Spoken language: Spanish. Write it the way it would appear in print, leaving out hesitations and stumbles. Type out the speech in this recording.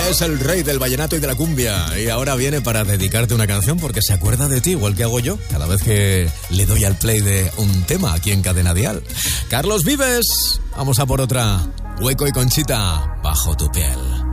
es el rey del vallenato y de la cumbia. Y ahora viene para dedicarte una canción porque se acuerda de ti, igual que hago yo, cada vez que le doy al play de un tema aquí en Cadena Dial. Carlos Vives, vamos a por otra. Hueco y Conchita, bajo tu piel.